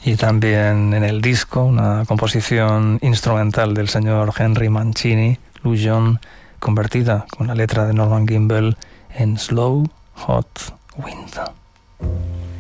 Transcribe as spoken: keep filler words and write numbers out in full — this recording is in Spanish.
Y también en el disco, una composición instrumental del señor Henry Mancini, Illusion, convertida con la letra de Norman Gimbel en Slow Hot Wind.